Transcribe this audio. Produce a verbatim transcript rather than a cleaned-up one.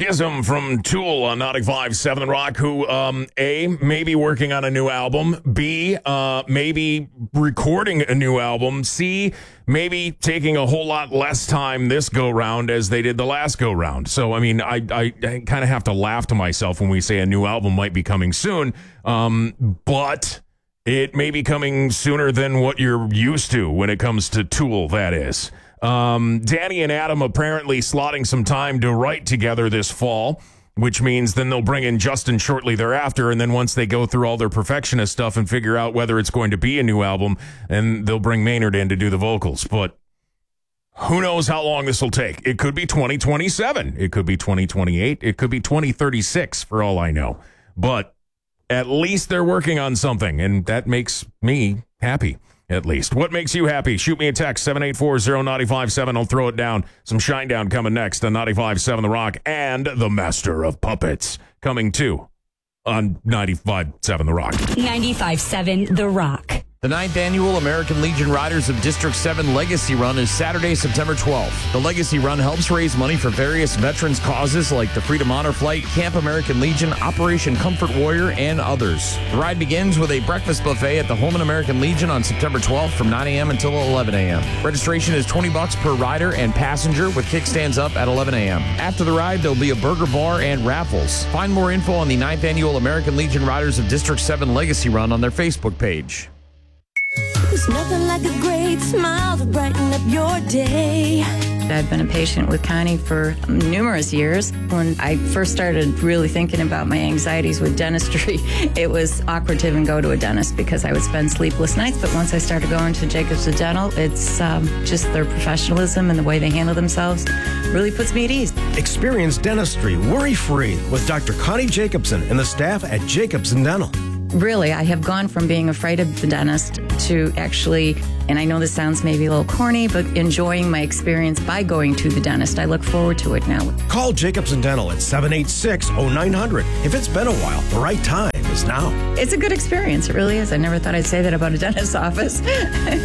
Schism from Tool on ninety-five point seven The Rock, who, um, A, may be working on a new album, B, uh, maybe recording a new album, C, maybe taking a whole lot less time this go-round as they did the last go-round. So, I mean, I, I, I kind of have to laugh to myself when we say a new album might be coming soon, um, but it may be coming sooner than what you're used to when it comes to Tool, that is. Um, Danny and Adam apparently slotting some time to write together this fall, which means then they'll bring in Justin shortly thereafter, and then once they go through all their perfectionist stuff and figure out whether it's going to be a new album, and they'll bring Maynard in to do the vocals. But who knows how long this will take? It could be twenty twenty-seven. It could be twenty twenty-eight. It could be twenty thirty-six for all I know. But at least they're working on something, and that makes me happy. At least. What makes you happy? Shoot me a text, seven eight four zero nine five seven. I'll throw it down. Some Shine Down coming next on ninety-five point seven The Rock, and The Master of Puppets coming too on ninety-five point seven The Rock. ninety-five point seven The Rock. The ninth annual American Legion Riders of District seven Legacy Run is Saturday, September twelfth. The Legacy Run helps raise money for various veterans causes like the Freedom Honor Flight, Camp American Legion, Operation Comfort Warrior, and others. The ride begins with a breakfast buffet at the Holman American Legion on September twelfth from nine a.m. until eleven a.m. Registration is twenty bucks per rider and passenger with kickstands up at eleven a.m. After the ride, there'll be a burger bar and raffles. Find more info on the ninth annual American Legion Riders of District seven Legacy Run on their Facebook page. There's nothing like a great smile to brighten up your day. I've been a patient with Connie for numerous years. When I first started really thinking about my anxieties with dentistry, it was awkward to even go to a dentist because I would spend sleepless nights. But once I started going to Jacobs Dental, it's um, just their professionalism and the way they handle themselves really puts me at ease. Experience dentistry worry-free with Doctor Connie Jacobson and the staff at Jacobs Dental. Really, I have gone from being afraid of the dentist to actually, and I know this sounds maybe a little corny, but enjoying my experience by going to the dentist. I look forward to it now. Call Jacobs Dental at seven eight six, oh nine hundred. If it's been a while, the right time is now. It's a good experience. It really is. I never thought I'd say that about a dentist's office.